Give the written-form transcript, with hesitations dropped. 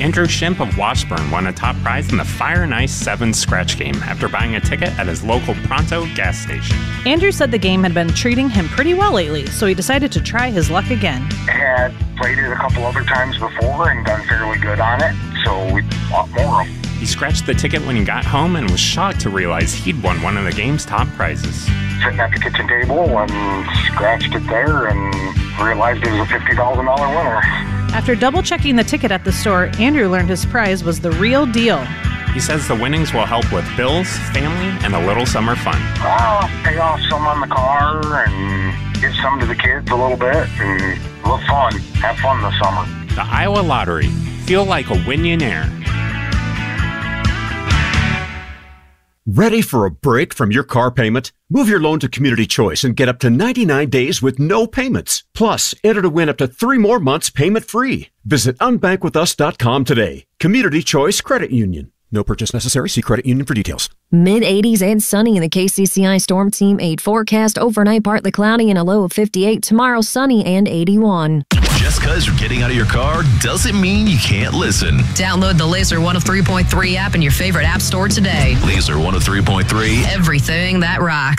Andrew Shimp of Washburn won a top prize in the Fire and Ice 7 scratch game after buying a ticket at his local Pronto gas station. Andrew said the game had been treating him pretty well lately, so he decided to try his luck again. I had played it a couple other times before and done fairly good on it, so we bought more of them. He scratched the ticket when he got home and was shocked to realize he'd won one of the game's top prizes. Sitting at the kitchen table and scratched it there and realized it was a $50,000 winner. After double-checking the ticket at the store, Andrew learned his prize was the real deal. He says the winnings will help with bills, family, and a little summer fun. I'll pay off some on the car and give some to the kids a little bit and look fun. Have fun this summer. The Iowa Lottery. Feel like a Winionaire. Ready for a break from your car payment? Move your loan to Community Choice and get up to 99 days with no payments. Plus, enter to win up to 3 more months payment-free. Visit unbankwithus.com today. Community Choice Credit Union. No purchase necessary. See credit union for details. Mid-80s and sunny in the KCCI Storm Team 8 forecast. Overnight partly cloudy and a low of 58. Tomorrow sunny and 81. Just because you're getting out of your car doesn't mean you can't listen. Download the Laser 103.3 app in your favorite app store today. Laser 103.3. Everything that rocks.